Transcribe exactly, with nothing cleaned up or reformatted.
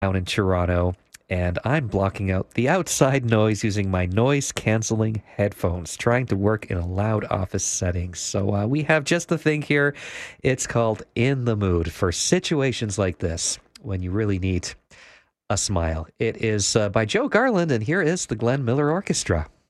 down in Toronto, and I'm blocking out the outside noise using my noise canceling headphones, trying to work in a loud office setting. So uh, we have just the thing here. It's called In the Mood for situations like this when you really need a smile. It is uh, by Joe Garland, and here is the Glenn Miller Orchestra.